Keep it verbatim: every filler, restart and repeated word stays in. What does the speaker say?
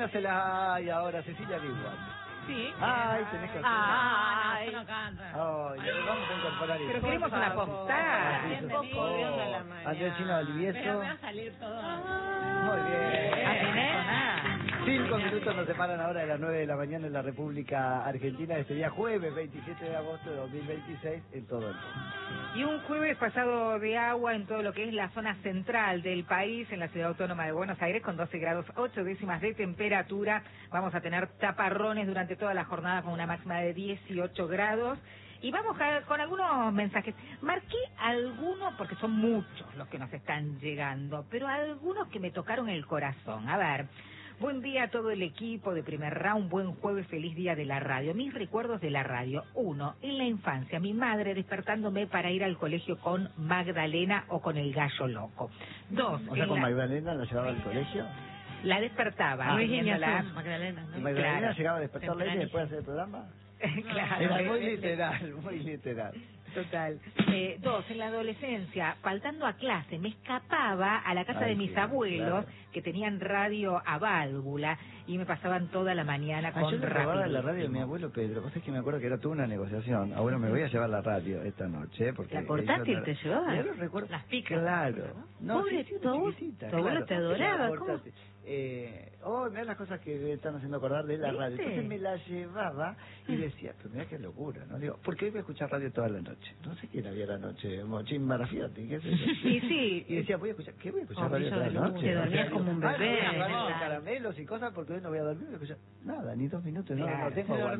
Cristina se la... Ay, ahora Cecilia igual. Sí. Ay, tenés que hacer. Ay, no, no canta. Ay, vamos a incorporar eso. Pero queremos una postal. Andrés Chino Olivieso. Pero me va a salir todo. Muy bien. Cinco minutos nos separan ahora de las nueve de la mañana en la República Argentina, este día jueves veintisiete de agosto de dos mil veintiséis en todo el mundo. Y un jueves pasado de agua en todo lo que es la zona central del país, en la ciudad autónoma de Buenos Aires, con doce grados ocho décimas de temperatura. Vamos a tener taparrones durante toda la jornada con una máxima de dieciocho grados. Y vamos a, con algunos mensajes. Marqué algunos, porque son muchos los que nos están llegando, pero algunos que me tocaron el corazón. A ver... Buen día a todo el equipo de Primer Round, buen jueves, feliz día de la radio. Mis recuerdos de la radio. Uno, en la infancia, mi madre despertándome para ir al colegio con Magdalena o con el gallo loco. Dos, o sea, con la... Magdalena la llevaba al colegio. La despertaba. Ah, la... Magdalena, ¿no? ¿Y Magdalena claro. llegaba a despertarla y después de hacer el programa? Claro. Era muy literal, muy literal. Total. Eh, dos, en la adolescencia, faltando a clase, me escapaba a la casa Ay, de mis sí, abuelos, claro. que tenían radio a válvula, y me pasaban toda la mañana Ah, con yo le robaba la radio de rapidísimo. mi abuelo Pedro. Lo que pasa es que me acuerdo que era toda una negociación. Ahora me voy a llevar la radio esta noche. Porque ¿La portátil yo- te llevaba? Yo lo recuerdo. Las picas. Claro. No, Pobre, sí, sí, tu abuelo- chiquitita, tu abuelo claro. te adoraba, La ¿cómo? portátil. Eh, oh, mirá las cosas que me están haciendo acordar de la ¿Viste? radio. Entonces me la llevaba y decía, pero mirá qué locura, ¿no? Digo, porque hoy voy a escuchar radio toda la noche. No sé quién había la noche, Mochín Marafiotti, qué sé yo. Sí, sí. Y decía, voy a escuchar, ¿qué voy a escuchar Oh, radio Brillo toda de la luz, noche? te dormías como un Ah, bebé, voy a radio ¿verdad? con caramelos y cosas porque hoy no voy a dormir, voy a escuchar nada, ni dos minutos, no, Claro. no tengo Se aguante.